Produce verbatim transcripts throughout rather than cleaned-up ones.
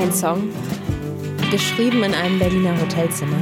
Ein Song, geschrieben in einem Berliner Hotelzimmer,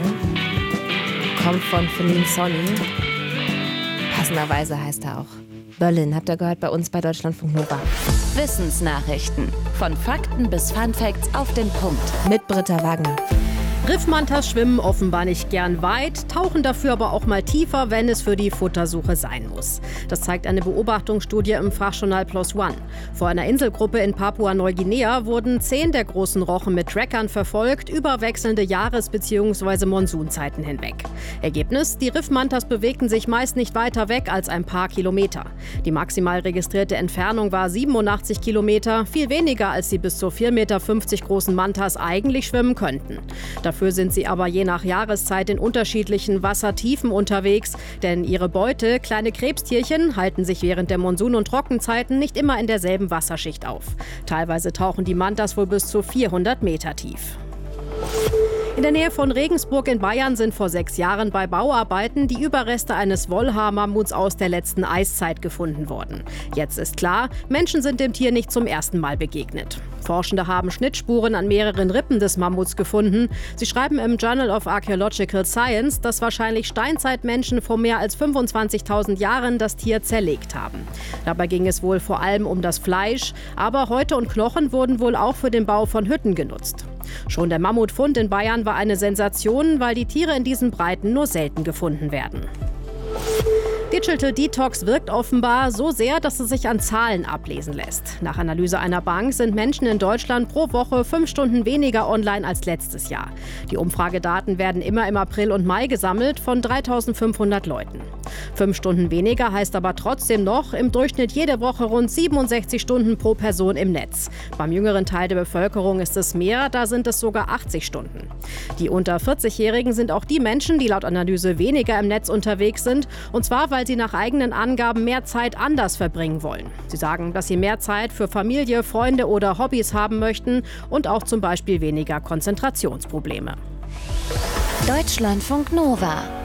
kommt von Feline Sonny. Passenderweise heißt er auch Berlin. Habt ihr gehört bei uns bei Deutschlandfunk Nova. Wissensnachrichten. Von Fakten bis Funfacts auf den Punkt. Mit Britta Wagner. Riffmantas schwimmen offenbar nicht gern weit, tauchen dafür aber auch mal tiefer, wenn es für die Futtersuche sein muss. Das zeigt eine Beobachtungsstudie im Fachjournal PLOS ONE. Vor einer Inselgruppe in Papua-Neuguinea wurden zehn der großen Rochen mit Trackern verfolgt, über wechselnde Jahres- bzw. Monsunzeiten hinweg. Ergebnis: Die Riffmantas bewegten sich meist nicht weiter weg als ein paar Kilometer. Die maximal registrierte Entfernung war siebenundachtzig Kilometer, viel weniger als die bis zu vier Komma fünfzig Meter großen Mantas eigentlich schwimmen könnten. Dafür sind sie aber je nach Jahreszeit in unterschiedlichen Wassertiefen unterwegs, denn ihre Beute, kleine Krebstierchen, halten sich während der Monsun- und Trockenzeiten nicht immer in derselben Wasserschicht auf. Teilweise tauchen die Mantas wohl bis zu vierhundert Meter tief. In der Nähe von Regensburg in Bayern sind vor sechs Jahren bei Bauarbeiten die Überreste eines Wollhaar-Mammuts aus der letzten Eiszeit gefunden worden. Jetzt ist klar, Menschen sind dem Tier nicht zum ersten Mal begegnet. Forschende haben Schnittspuren an mehreren Rippen des Mammuts gefunden. Sie schreiben im Journal of Archaeological Science, dass wahrscheinlich Steinzeitmenschen vor mehr als fünfundzwanzigtausend Jahren das Tier zerlegt haben. Dabei ging es wohl vor allem um das Fleisch, aber Häute und Knochen wurden wohl auch für den Bau von Hütten genutzt. Schon der Mammutfund in Bayern war eine Sensation, weil die Tiere in diesen Breiten nur selten gefunden werden. Digital Detox wirkt offenbar so sehr, dass es sich an Zahlen ablesen lässt. Nach Analyse einer Bank sind Menschen in Deutschland pro Woche fünf Stunden weniger online als letztes Jahr. Die Umfragedaten werden immer im April und Mai gesammelt von dreitausendfünfhundert Leuten. Fünf Stunden weniger heißt aber trotzdem noch im Durchschnitt jede Woche rund siebenundsechzig Stunden pro Person im Netz. Beim jüngeren Teil der Bevölkerung ist es mehr, da sind es sogar achtzig Stunden. Die unter vierzig-Jährigen sind auch die Menschen, die laut Analyse weniger im Netz unterwegs sind, und zwar weil sie nach eigenen Angaben mehr Zeit anders verbringen wollen. Sie sagen, dass sie mehr Zeit für Familie, Freunde oder Hobbys haben möchten und auch zum Beispiel weniger Konzentrationsprobleme. Deutschlandfunk Nova.